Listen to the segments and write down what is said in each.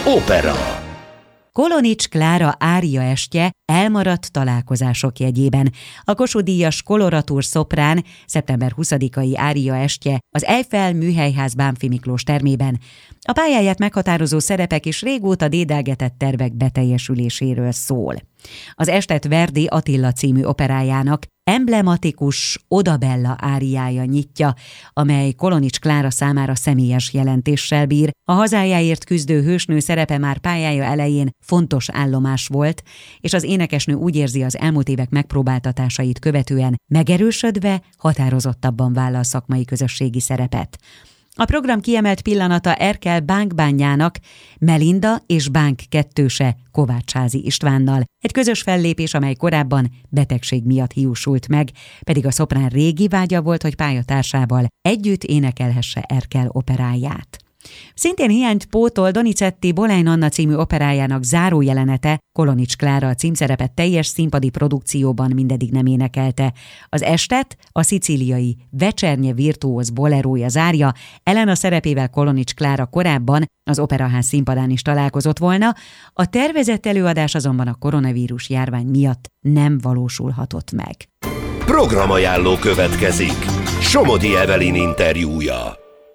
Opera. Kolonics Klára ária estje elmaradt találkozások jegyében. A Kossuth-díjas koloratúr szoprán szeptember 20-ai ária estje az Eiffel Műhelyház Bánffy Miklós termében a pályáját meghatározó szerepek és régóta dédelgetett tervek beteljesüléséről szól. Az estet Verdi Attila című operájának emblematikus Oda Bella áriája nyitja, amely Kolonics Klára számára személyes jelentéssel bír. A hazájáért küzdő hősnő szerepe már pályája elején fontos állomás volt, és az énekesnő úgy érzi, az elmúlt évek megpróbáltatásait követően megerősödve határozottabban vállal szakmai közösségi szerepet. A program kiemelt pillanata Erkel bánkbányának, Melinda és bánk kettőse Kovácsházi Istvánnal. Egy közös fellépés, amely korábban betegség miatt hiúsult meg, pedig a szoprán régi vágya volt, hogy pályatársával együtt énekelhesse Erkel operáját. Szintén hiányt pótol Donizetti Bolein Anna című operájának zárójelenete. Kolonics Klára a címszerepet teljes színpadi produkcióban mindeddig nem énekelte. Az estet a szicíliai Večernje virtuóz bolerója zárja. Elena szerepével Kolonics Klára korábban az Operaház színpadán is találkozott volna, a tervezett előadás azonban a koronavírus járvány miatt nem valósulhatott meg. Programajánló következik. Somodi Evelyn interjúja.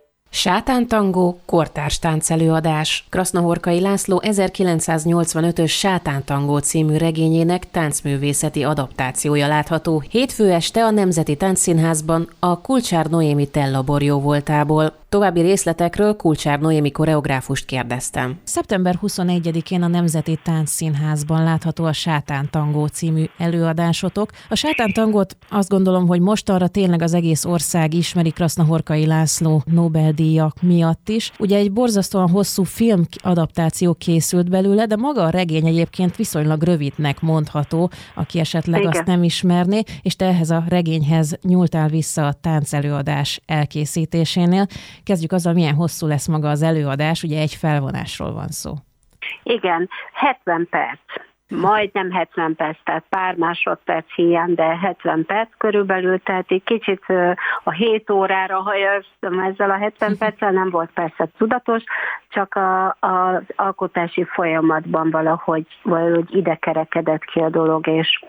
Sátántangó kortárs táncelőadás. Krasznahorkai László 1985-ös Sátántangó című regényének táncművészeti adaptációja látható hétfő este a Nemzeti Táncszínházban a Kulcsár Noémi Tellaborjó voltából. További részletekről Kulcsár Noémi koreográfust kérdeztem. Szeptember 21-én a Nemzeti Táncszínházban látható a Sátántangó című előadásotok. A Sátántangót azt gondolom, hogy mostanra tényleg az egész ország ismeri Krasznahorkai László Nobel-díjak miatt is. Ugye egy borzasztóan hosszú filmadaptáció készült belőle, de maga a regény egyébként viszonylag rövidnek mondható, aki esetleg Igen. azt nem ismerné, és te ehhez a regényhez nyúltál vissza a táncelőadás elkészítésénél. Kezdjük azzal, milyen hosszú lesz maga az előadás, ugye egy felvonásról van szó. Igen, 70 perc. Majdnem 70 perc, tehát pár másodperc hiány, de 70 perc körülbelül, tehát egy kicsit a 7 órára hajaztam ezzel a 70 perccel, nem volt persze tudatos, csak az alkotási folyamatban valahogy ide kerekedett ki a dolog,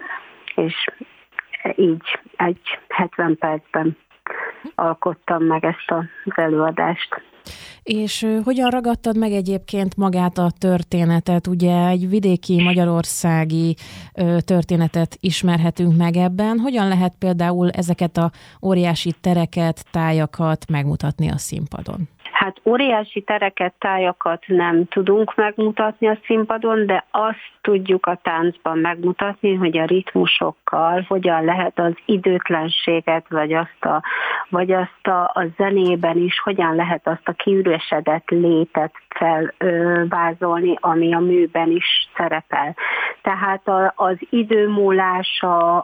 és így egy 70 percben alkottam meg ezt az előadást. És hogyan ragadtad meg egyébként magát a történetet? Ugye egy vidéki magyarországi történetet ismerhetünk meg ebben. Hogyan lehet például ezeket a óriási tereket, tájakat megmutatni a színpadon? Hát óriási tereket, tájakat nem tudunk megmutatni a színpadon, de azt tudjuk a táncban megmutatni, hogy a ritmusokkal hogyan lehet az időtlenséget, vagy azt a zenében is, hogyan lehet azt a kiüresedett létet felvázolni, ami a műben is szerepel. Tehát az idő múlása,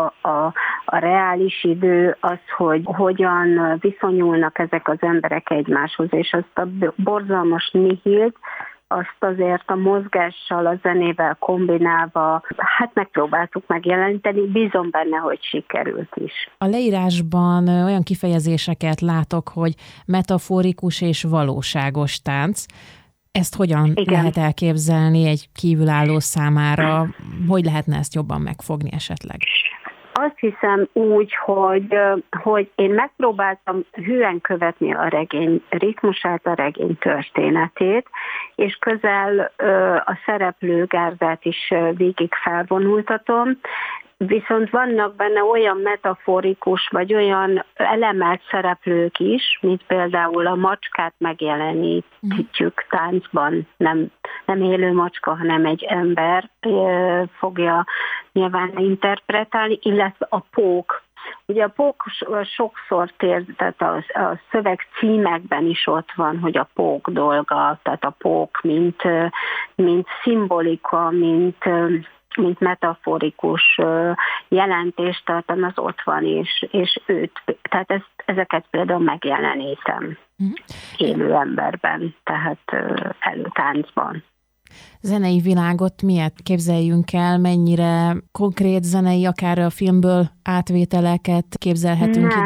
a reális idő, az, hogy hogyan viszonyulnak ezek az emberek egymáshoz, és azt a borzalmas nihilt, azt azért a mozgással, a zenével kombinálva, hát megpróbáltuk megjeleníteni, bízom benne, hogy sikerült is. A leírásban olyan kifejezéseket látok, hogy metaforikus és valóságos tánc. Ezt hogyan lehet elképzelni egy kívülálló számára? Hogy lehetne ezt jobban megfogni esetleg? Azt hiszem úgy, hogy én megpróbáltam hűen követni a regény ritmusát, a regény történetét, és közel a szereplőgárdát is végig felvonultatom, viszont vannak benne olyan metaforikus, vagy olyan elemelt szereplők is, mint például a macskát megjelenítjük táncban. Nem élő macska, hanem egy ember fogja nyilván interpretálni, illetve a pók. Ugye a pók sokszor tehát a szöveg címekben is ott van, hogy a pók dolga, tehát a pók mint szimbolika, mint metaforikus jelentést tartalmaz, ott van, és tehát ezeket például megjelenítem élő emberben, tehát előtáncban. Zenei világot miért képzeljünk el, mennyire konkrét zenei, akár a filmből átvételeket képzelhetünk ide?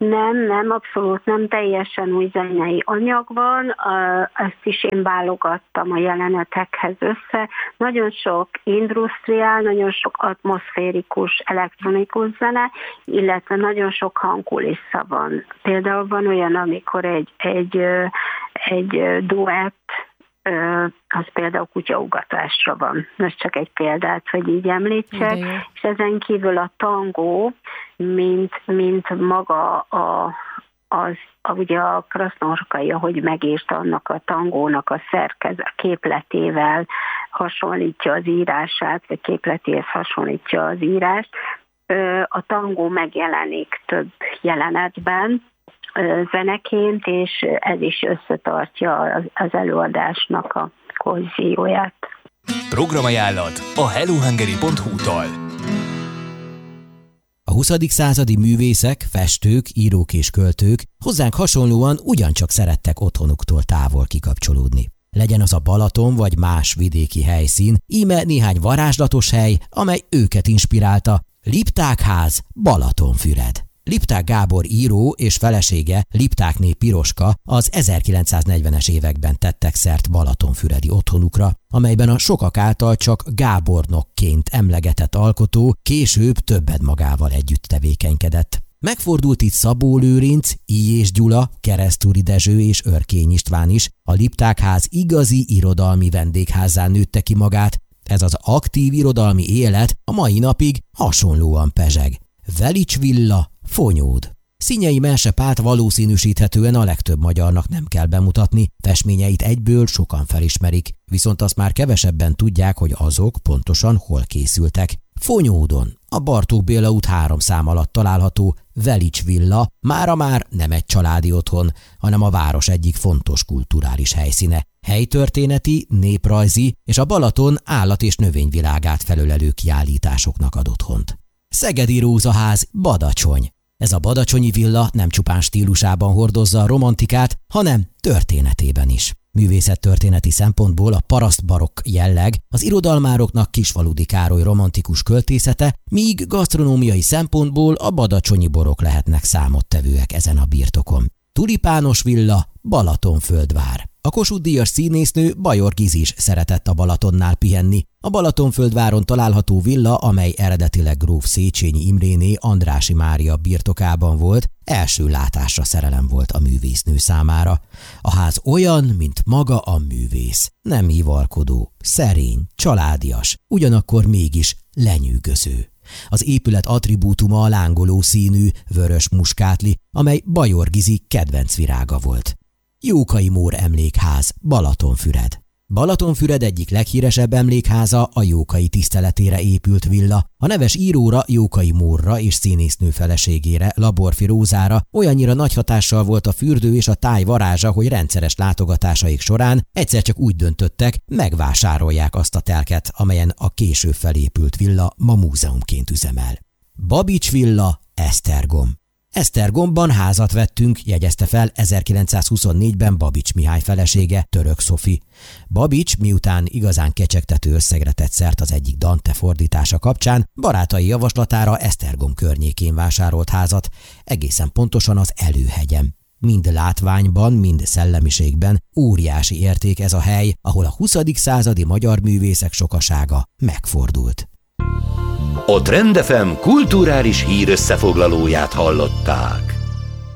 Nem, abszolút nem, teljesen új zenei anyag van, ezt is én válogattam a jelenetekhez össze. Nagyon sok industriál, nagyon sok atmoszférikus, elektronikus zene, illetve nagyon sok hangkulissza van. Például van olyan, amikor egy duett, az például kutyaugatásra van. Most csak egy példát, hogy így említsek. És ezen kívül a tangó, mint maga ugye a Krasznahorkai, ahogy megírta annak a tangónak a képletével hasonlítja az írását, vagy képletéhez hasonlítja az írást. A tangó megjelenik több jelenetben, zeneként, és ez is összetartja az előadásnak a kohézióját. Programajánlat a hellohungary.hu-tól. A 20. századi művészek, festők, írók és költők hozzánk hasonlóan ugyancsak szerettek otthonuktól távol kikapcsolódni. Legyen az a Balaton vagy más vidéki helyszín, íme néhány varázslatos hely, amely őket inspirálta. Liptákház, Balatonfüred. Lipták Gábor író és felesége, Liptákné Piroska az 1940-es években tettek szert balatonfüredi otthonukra, amelyben a sokak által csak Gábornokként emlegetett alkotó később többet magával együtt tevékenykedett. Megfordult itt Szabó Lőrinc, Illyés Gyula, Keresztúri Dezső és Örkény István is, a Liptákház igazi irodalmi vendégházzá nőtte ki magát. Ez az aktív irodalmi élet a mai napig hasonlóan pezseg. Velics villa, Fonyód. Színyei Melsepát valószínűsíthetően a legtöbb magyarnak nem kell bemutatni, festményeit egyből sokan felismerik, viszont azt már kevesebben tudják, hogy azok pontosan hol készültek. Fonyódon, a Bartók Béla út 3 szám alatt található Velics villa mára már nem egy családi otthon, hanem a város egyik fontos kulturális helyszíne. Helytörténeti, néprajzi és a Balaton állat- és növényvilágát felölelő kiállításoknak ad otthont. Szegedi Rózaház, Badacsony. Ez a badacsonyi villa nem csupán stílusában hordozza a romantikát, hanem történetében is. Művészettörténeti szempontból a parasztbarokk jelleg az irodalmároknak Kisfaludy Károly romantikus költészete, míg gasztronómiai szempontból a badacsonyi borok lehetnek számottevőek ezen a birtokon. Tulipános villa, Balatonföldvár. A Kossuth-díjas színésznő Bajor Giz is szeretett a Balatonnál pihenni. A Balatonföldváron található villa, amely eredetileg gróf Széchenyi Imréné Andrássy Mária birtokában volt, első látásra szerelem volt a művésznő számára. A ház olyan, mint maga a művész. Nem hivalkodó, szerény, családias, ugyanakkor mégis lenyűgöző. Az épület attribútuma a lángoló színű, vörös muskátli, amely Bajor Gizi kedvenc virága volt. Jókai Mór emlékház, Balatonfüred. Balatonfüred egyik leghíresebb emlékháza a Jókai tiszteletére épült villa. A neves íróra, Jókai Mórra és színésznő feleségére, Laborfi Rózára olyannyira nagy hatással volt a fürdő és a táj varázsa, hogy rendszeres látogatásaik során egyszer csak úgy döntöttek, megvásárolják azt a telket, amelyen a később felépült villa ma múzeumként üzemel. Babics villa, Esztergom. Esztergomban házat vettünk, jegyezte fel 1924-ben Babics Mihály felesége, Török Szofi. Babics, miután igazán kecsegtető összegre tett szert az egyik Dante fordítása kapcsán, barátai javaslatára Esztergom környékén vásárolt házat, egészen pontosan az Előhegyen. Mind látványban, mind szellemiségben óriási érték ez a hely, ahol a 20. századi magyar művészek sokasága megfordult. A Trend FM kulturális hírösszefoglalóját hallották.